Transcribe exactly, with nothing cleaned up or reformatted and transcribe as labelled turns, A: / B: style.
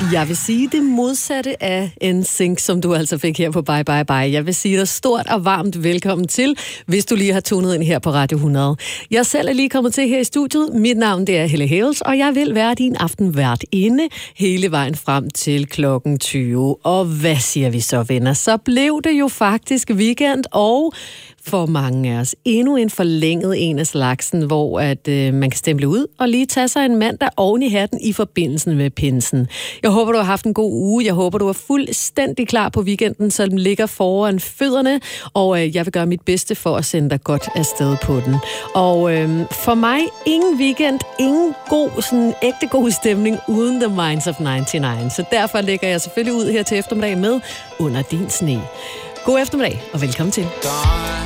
A: Jeg vil sige det modsatte af N Sync, som du altså fik her på Bye Bye Bye. Jeg vil sige dig stort og varmt velkommen til, hvis du lige har tunet ind her på Radio hundrede. Jeg selv er lige kommet til her i studiet. Mit navn det er Helle Havels, og jeg vil være din aftenvært inde hele vejen frem til klokken tyve. Og hvad siger vi så, venner? Så blev det jo faktisk weekend, og for mange af os endnu en forlænget en af slagsen, hvor at, øh, man kan stemple ud og lige tage sig en mandag oven i hatten i forbindelse med pinsen. Jeg håber, du har haft en god uge. Jeg håber, du er fuldstændig klar på weekenden, så den ligger foran fødderne, og øh, jeg vil gøre mit bedste for at sende dig godt afsted på den. Og øh, for mig, ingen weekend, ingen god, sådan ægte god stemning uden The Minds of nioghalvfems. Så derfor lægger jeg selvfølgelig ud her til eftermiddag med Under din sne. God eftermiddag, og velkommen til.